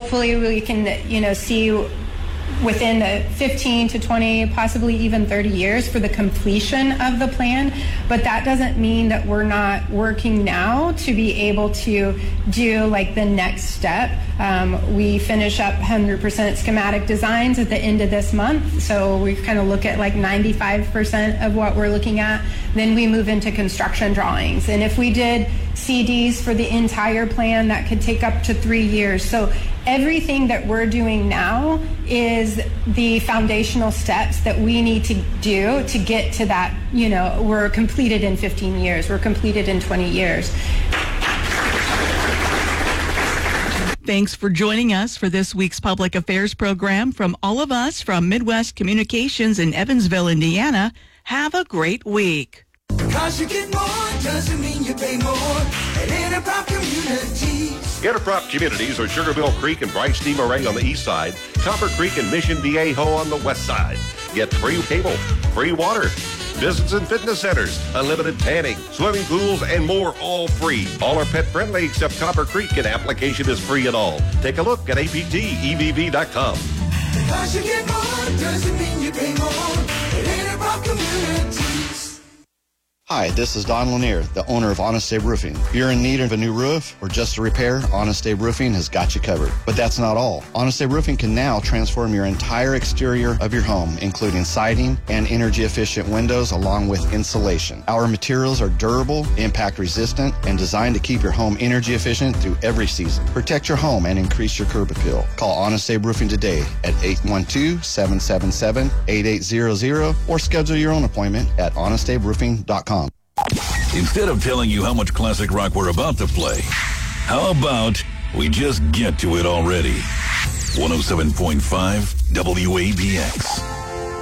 hopefully we can, see within the 15 to 20, possibly even 30 years for the completion of the plan. But that doesn't mean that we're not working now to be able to do like the next step. We finish up 100% schematic designs at the end of this month. So we kind of look at like 95% of what we're looking at. Then we move into construction drawings. And if we did CDs for the entire plan, that could take up to 3 years. So everything that we're doing now is the foundational steps that we need to do to get to that, we're completed in 15 years, we're completed in 20 years. Thanks for joining us for this week's Public Affairs program. From all of us from Midwest Communications in Evansville, Indiana, have a great week. Because you get more doesn't mean you pay more at Interprop Communities. Interprop Communities are Sugarbill Creek and Bryce D. Moraine on the east side, Copper Creek and Mission Viejo on the west side. Get free cable, free water, business and fitness centers, unlimited tanning, swimming pools, and more, all free. All are pet friendly except Copper Creek, and application is free at all. Take a look at aptevv.com. Because you get more doesn't mean you pay more at Interprop Communities. Hi, this is Don Lanier, the owner of Honest Abe Roofing. If you're in need of a new roof or just a repair, Honest Abe Roofing has got you covered. But that's not all. Honest Abe Roofing can now transform your entire exterior of your home, including siding and energy-efficient windows along with insulation. Our materials are durable, impact-resistant, and designed to keep your home energy-efficient through every season. Protect your home and increase your curb appeal. Call Honest Abe Roofing today at 812-777-8800 or schedule your own appointment at honestaberoofing.com. Instead of telling you how much classic rock we're about to play, how about we just get to it already? 107.5 WABX.